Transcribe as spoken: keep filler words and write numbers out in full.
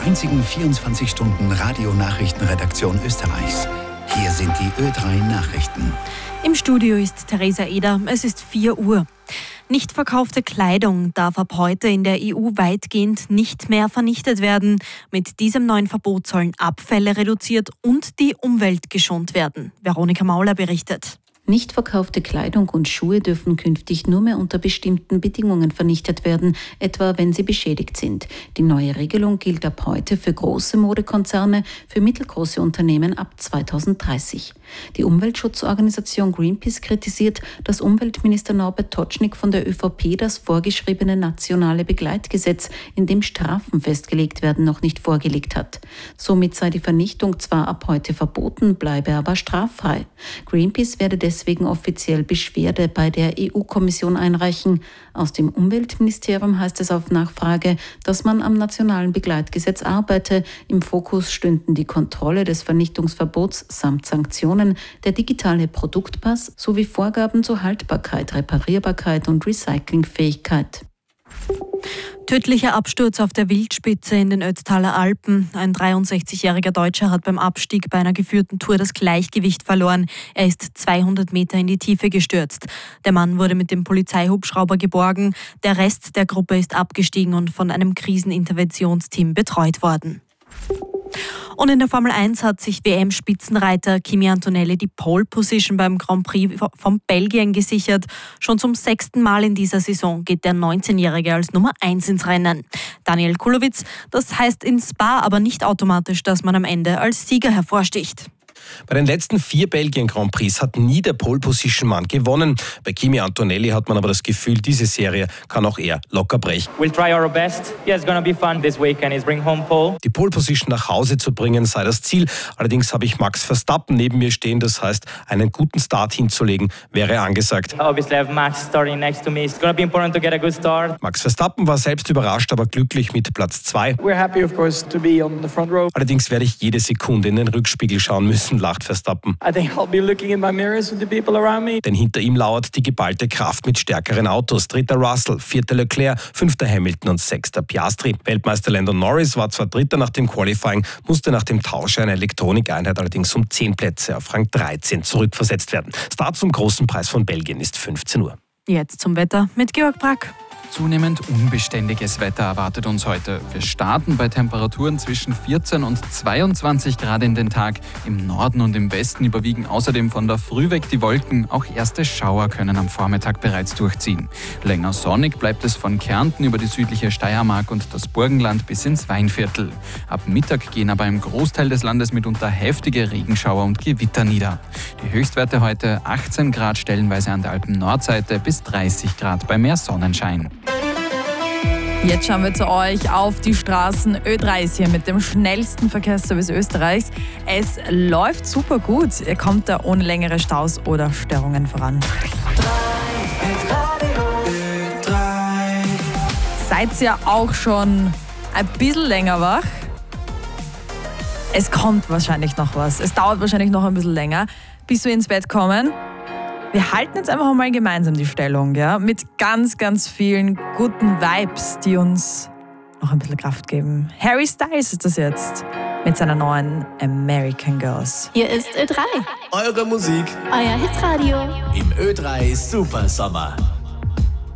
einzigen vierundzwanzig Stunden Radionachrichtenredaktion Österreichs. Hier sind die Ö drei Nachrichten. Im Studio ist Theresa Eder. Es ist vier Uhr. Nicht verkaufte Kleidung darf ab heute in der E U weitgehend nicht mehr vernichtet werden. Mit diesem neuen Verbot sollen Abfälle reduziert und die Umwelt geschont werden. Veronika Mauler berichtet. Nicht verkaufte Kleidung und Schuhe dürfen künftig nur mehr unter bestimmten Bedingungen vernichtet werden, etwa wenn sie beschädigt sind. Die neue Regelung gilt ab heute für große Modekonzerne, für mittelgroße Unternehmen ab zweitausenddreißig. Die Umweltschutzorganisation Greenpeace kritisiert, dass Umweltminister Norbert Totschnig von der ÖVP das vorgeschriebene nationale Begleitgesetz, in dem Strafen festgelegt werden, noch nicht vorgelegt hat. Somit sei die Vernichtung zwar ab heute verboten, bleibe aber straffrei. Greenpeace werde deswegen deswegen offiziell Beschwerde bei der E U-Kommission einreichen. Aus dem Umweltministerium heißt es auf Nachfrage, dass man am nationalen Begleitgesetz arbeite. Im Fokus stünden die Kontrolle des Vernichtungsverbots samt Sanktionen, der digitale Produktpass sowie Vorgaben zur Haltbarkeit, Reparierbarkeit und Recyclingfähigkeit. Tödlicher Absturz auf der Wildspitze in den Ötztaler Alpen. Ein dreiundsechzigjähriger Deutscher hat beim Abstieg bei einer geführten Tour das Gleichgewicht verloren. Er ist zweihundert Meter in die Tiefe gestürzt. Der Mann wurde mit dem Polizeihubschrauber geborgen. Der Rest der Gruppe ist abgestiegen und von einem Kriseninterventionsteam betreut worden. Und in der Formel eins hat sich W M-Spitzenreiter Kimi Antonelli die Pole Position beim Grand Prix von Belgien gesichert. Schon zum sechsten Mal in dieser Saison geht der neunzehnjährige als Nummer eins ins Rennen. Daniel Kulowitz, das heißt in Spa aber nicht automatisch, dass man am Ende als Sieger hervorsticht. Bei den letzten vier Belgien-Grand Prix hat nie der Pole-Position-Mann gewonnen. Bei Kimi Antonelli hat man aber das Gefühl, diese Serie kann auch er locker brechen. We'll try our best. Yeah, it's gonna be fun this weekend. Is bring home pole. Die Pole-Position nach Hause zu bringen sei das Ziel. Allerdings habe ich Max Verstappen neben mir stehen. Das heißt, einen guten Start hinzulegen wäre angesagt. Obviously, I have Max starting next to me. It's gonna be important to get a good start. Max Verstappen war selbst überrascht, aber glücklich mit Platz zwei. We're happy, of course, to be on the front row. Allerdings werde ich jede Sekunde in den Rückspiegel schauen müssen, lacht Verstappen. I think I'll be looking in my mirrors with the people around me. Denn hinter ihm lauert die geballte Kraft mit stärkeren Autos. Dritter Russell, vierter Leclerc, fünfter Hamilton und sechster Piastri. Weltmeister Lando Norris war zwar Dritter nach dem Qualifying, musste nach dem Tausch einer Elektronikeinheit allerdings um zehn Plätze auf Rang dreizehn zurückversetzt werden. Start zum großen Preis von Belgien ist fünfzehn Uhr. Jetzt zum Wetter mit Georg Brack. Zunehmend unbeständiges Wetter erwartet uns heute. Wir starten bei Temperaturen zwischen vierzehn und zweiundzwanzig Grad in den Tag. Im Norden und im Westen überwiegen außerdem von der Früh weg die Wolken. Auch erste Schauer können am Vormittag bereits durchziehen. Länger sonnig bleibt es von Kärnten über die südliche Steiermark und das Burgenland bis ins Weinviertel. Ab Mittag gehen aber im Großteil des Landes mitunter heftige Regenschauer und Gewitter nieder. Die Höchstwerte heute achtzehn Grad stellenweise an der Alpen-Nordseite bis dreißig Grad bei mehr Sonnenschein. Jetzt schauen wir zu euch auf die Straßen. Ö drei ist hier mit dem schnellsten Verkehrsservice Österreichs. Es läuft super gut. Ihr kommt da ohne längere Staus oder Störungen voran. Seid ihr auch schon ein bisschen länger wach? Es kommt wahrscheinlich noch was. Es dauert wahrscheinlich noch ein bisschen länger, bis wir ins Bett kommen. Wir halten jetzt einfach mal gemeinsam die Stellung, ja, mit ganz, ganz vielen guten Vibes, die uns noch ein bisschen Kraft geben. Harry Styles ist das jetzt mit seiner neuen American Girls. Hier ist Ö drei. Eure Musik. Euer Hitradio. Im Ö drei Super Sommer.